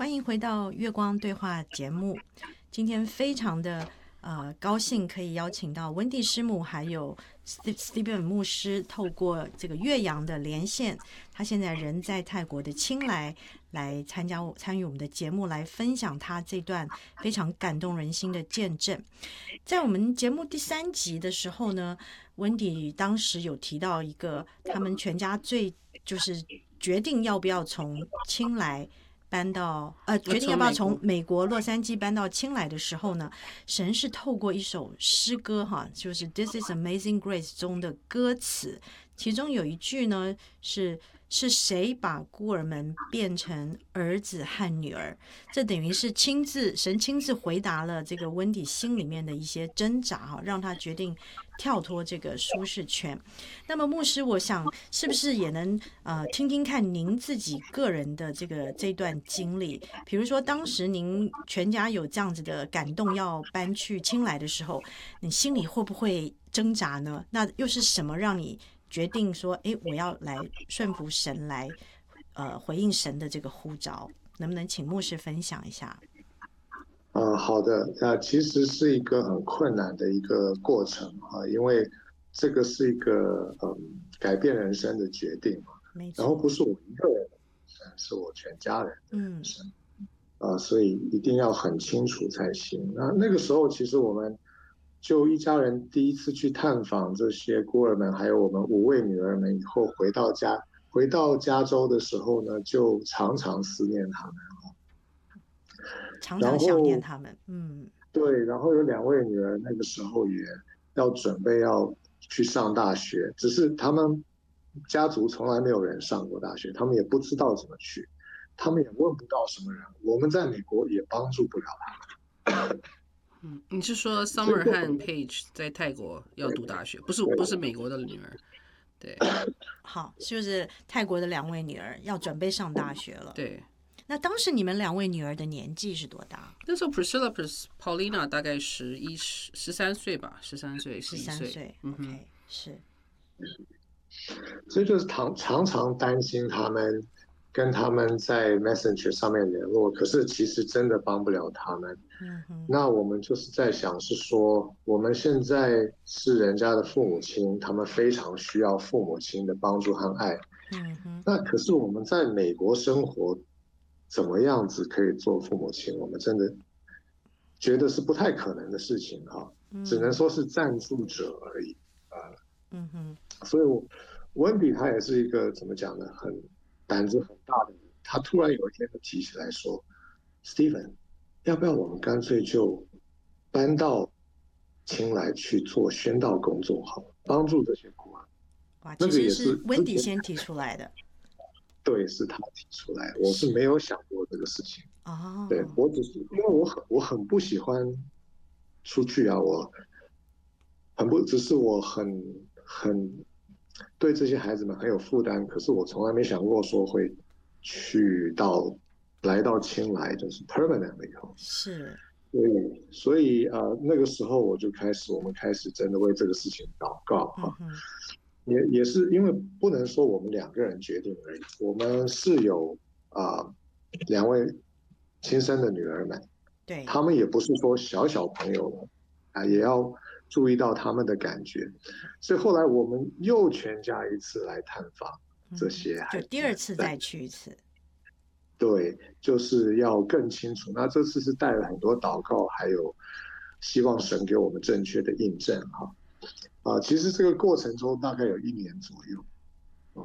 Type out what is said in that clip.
欢迎回到月光对话节目。今天非常的高兴可以邀请到温蒂师母还有 Stephen 牧师，透过这个岳阳的连线，他现在人在泰国的清莱，来参与我们的节目，来分享他这段非常感动人心的见证。在我们节目第3集的时候呢，温蒂当时有提到一个他们全家就是决定要不要从清莱搬到决定要不要从美国洛杉矶搬到清莱的时候呢，神是透过一首诗歌哈，就是 This is Amazing Grace 中的歌词，其中有一句呢是谁把孤儿们变成儿子和女儿？这等于是神亲自回答了这个温蒂心里面的一些挣扎哈，让他决定跳脱这个舒适圈。那么牧师，我想是不是也能听听看您自己个人的这段经历？比如说当时您全家有这样子的感动要搬去清莱的时候，你心里会不会挣扎呢？那又是什么让你决定说我要来顺服神，来回应神的这个呼召？能不能请牧师分享一下？ 好的，其实是一个很困难的一个过程啊，因为这个是一个改变人生的决定嘛，然后不是我一个人的人生，是我全家人的人生，所以一定要很清楚才行。那个时候，其实我们就一家人第一次去探访这些孤儿们，还有我们5位女儿们，以后回到加州的时候呢，就常常思念他们。 常常想念他们， 对，然后有2位女儿那个时候也要准备要去上大学，只是他们家族从来没有人上过大学，他们也不知道怎么去，他们也问不到什么人，我们在美国也帮助不了他们。 你是说 Summer 和 Page 在泰国要读大学，不是美国的女儿？对， 好，就是泰国的2位女儿要准备上大学了。 对。 那当时你们2位女儿的年纪是多大？ 那时候 Priscilla Paulina 大概13岁吧，13岁 ，13岁。OK， 是。 所以就是常常担心他们，跟他们在 Messenger 上面联络，可是其实真的帮不了他们。那我们就是在想，是说我们现在是人家的父母亲，他们非常需要父母亲的帮助和爱。那可是我们在美国生活，怎么样子可以做父母亲？我们真的觉得是不太可能的事情啊，只能说是赞助者而已所以温迪他也是一个怎么讲呢，很胆子很大的人。他突然有一天就提起来说 ：“Stephen， 要不要我们干脆就搬到清莱去做宣道工作好了，帮助这些孤儿？” 哇，其实是温迪先提出来的。 对，是他提出来，我是没有想过这个事情。对，我只是因为我很不喜欢出去啊，只是我很对这些孩子们很有负担，可是我从来没想过说会来到清莱，就是 permanent 以后。 是。 所以那个时候我们开始真的为这个事情祷告也是因为不能说我们2个人决定而已，我们是有2位亲生的女儿们， 对， 他们也不是说小朋友了也要注意到他们的感觉，所以后来我们又全家一次来探访这些孩子， 就第2次再去一次。 对，就是要更清楚。那这次是带了很多祷告，还有希望神给我们正确的印证其实这个过程中大概有1年左右